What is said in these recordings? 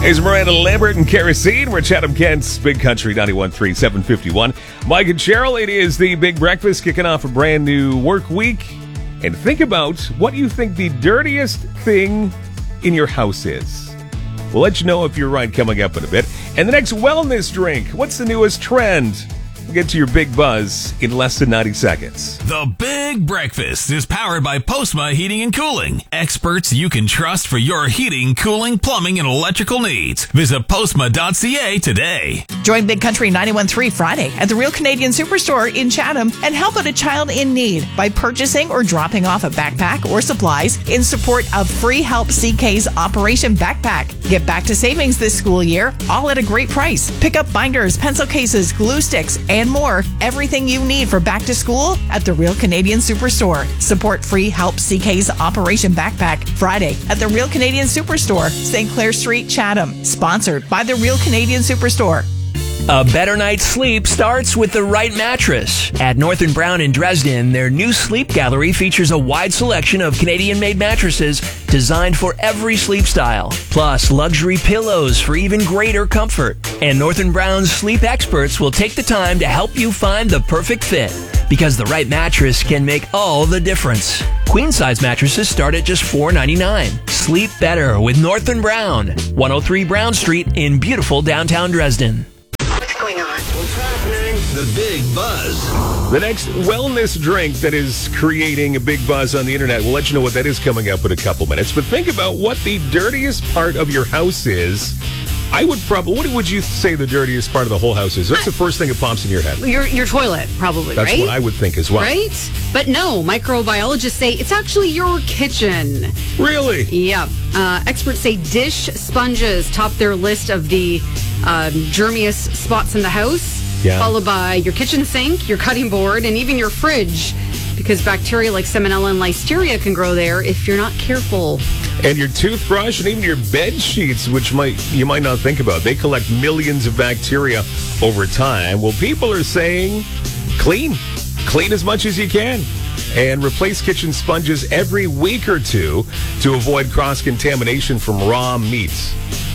Here's Miranda Lambert and Kerosene. We're Chatham, Kent's Big Country 91.3, 751. Mike and Cheryl, it is the Big Breakfast kicking off a brand new work week. And think about what you think the dirtiest thing in your house is. We'll let you know if you're right coming up in a bit. And the next wellness drink, what's the newest trend? We'll get to your Big Buzz in less than 90 seconds. The Big Breakfast is powered by Postma Heating and Cooling. Experts you can trust for your heating, cooling, plumbing, and electrical needs. Visit postma.ca today. Join Big Country 91.3 Friday at the Real Canadian Superstore in Chatham and help out a child in need by purchasing or dropping off a backpack or supplies in support of Free Help CK's Operation Backpack. Get back to savings this school year, all at a great price. Pick up binders, pencil cases, glue sticks, and more. Everything you need for back to school at the Real Canadian Superstore. Support Free Help CK's Operation Backpack Friday at the Real Canadian Superstore, St. Clair Street, Chatham. Sponsored by the Real Canadian Superstore. A better night's sleep starts with the right mattress. At North & Brown in Dresden, their new sleep gallery features a wide selection of Canadian-made mattresses designed for every sleep style, plus luxury pillows for even greater comfort. And North & Brown's sleep experts will take the time to help you find the perfect fit, because the right mattress can make all the difference. Queen-size mattresses start at just $4.99. Sleep better with North & Brown, 103 Brown Street in beautiful downtown Dresden. What's happening? The Big Buzz. The next wellness drink that is creating a big buzz on the internet, we'll let you know what that is coming up in a couple minutes. But think about what the dirtiest part of your house is. What would you say the dirtiest part of the whole house is? What's the first thing that pops in your head? Your toilet, probably, That's right? what I would think as well. Right? But no, microbiologists say it's actually your kitchen. Really? Yep. Experts say dish sponges top their list of the germiest spots in the house, followed by your kitchen sink, your cutting board, and even your fridge, because bacteria like Salmonella and Listeria can grow there if you're not careful. And your toothbrush and even your bed sheets, which you might not think about. They collect millions of bacteria over time. Well, people are saying clean as much as you can. And replace kitchen sponges every week or two to avoid cross-contamination from raw meats.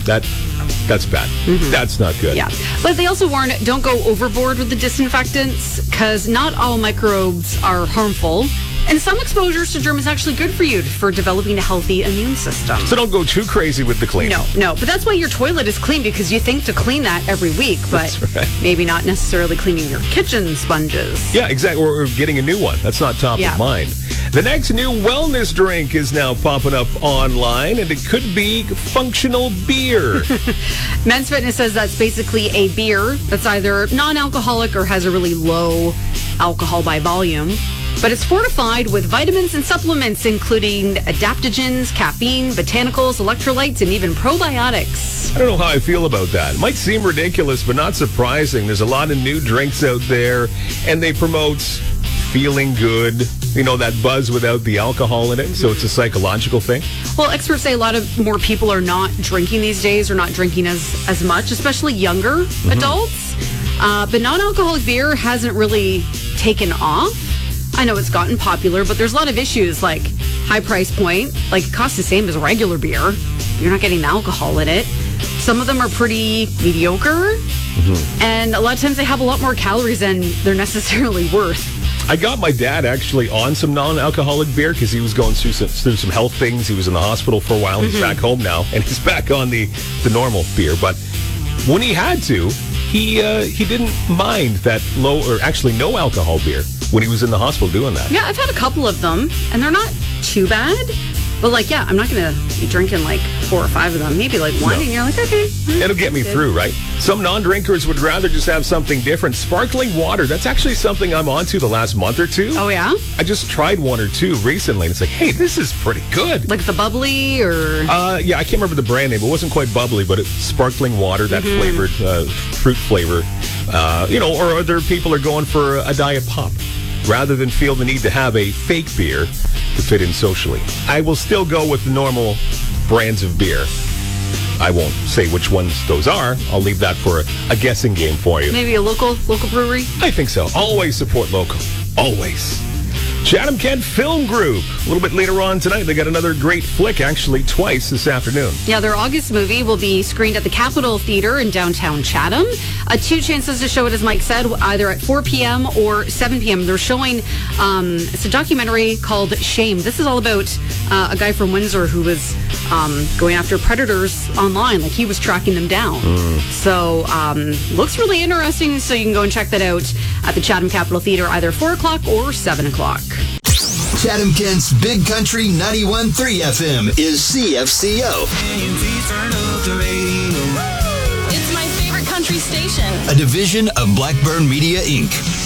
That's bad. Mm-hmm. That's not good. Yeah. But they also warn, don't go overboard with the disinfectants, because not all microbes are harmful. And some exposures to germs is actually good for you for developing a healthy immune system. So don't go too crazy with the cleaning. No. But that's why your toilet is clean, because you think to clean that every week, but maybe not necessarily cleaning your kitchen sponges. Yeah, exactly. Or getting a new one. That's not top of mind. The next new wellness drink is now popping up online, and it could be functional beer. Men's Fitness says that's basically a beer that's either non-alcoholic or has a really low alcohol by volume. But it's fortified with vitamins and supplements, including adaptogens, caffeine, botanicals, electrolytes, and even probiotics. I don't know how I feel about that. It might seem ridiculous, but not surprising. There's a lot of new drinks out there, and they promote feeling good, that buzz without the alcohol in it. So it's a psychological thing. Well, experts say a lot of more people are not drinking these days, or not drinking as much, especially younger adults. But non-alcoholic beer hasn't really taken off. I know it's gotten popular, but there's a lot of issues like high price point. Like, it costs the same as regular beer. You're not getting the alcohol in it. Some of them are pretty mediocre. And a lot of times they have a lot more calories than they're necessarily worth. I got my dad actually on some non-alcoholic beer because he was going through some health things. He was in the hospital for a while. He's back home now, and he's back on the normal beer. But when he had to, he didn't mind that low, or actually no alcohol beer when he was in the hospital doing that. Yeah, I've had a couple of them, and they're not too bad. But, I'm not going to be drinking 4 or 5 of them. Maybe one, and you're like, okay. It'll get me through, right? Some non-drinkers would rather just have something different. Sparkling water, that's actually something I'm onto the last month or two. Oh, yeah? I just tried one or two recently, and it's like, hey, this is pretty good. Like the bubbly, or? Yeah, I can't remember the brand name. It wasn't quite bubbly, but it's sparkling water, that flavored, fruit flavor. Or other people are going for a diet pop, rather than feel the need to have a fake beer to fit in socially. I will still go with the normal brands of beer. I won't say which ones those are. I'll leave that for a guessing game for you. Maybe a local brewery? I think so. Always support local. Always. Chatham Kent Film Group. A little bit later on tonight, they got another great flick, actually twice this afternoon. Yeah, their August movie will be screened at the Capitol Theater in downtown Chatham. 2 chances to show it, as Mike said, either at 4 p.m. or 7 p.m. They're showing, it's a documentary called Shame. This is all about a guy from Windsor who was going after predators online. Like, he was tracking them down. So, looks really interesting, so you can go and check that out at the Chatham Capitol Theater, either 4 o'clock or 7 o'clock. Chatham Kent's Big Country 91.3 FM is CFCO. It's my favorite country station. A division of Blackburn Media, Inc.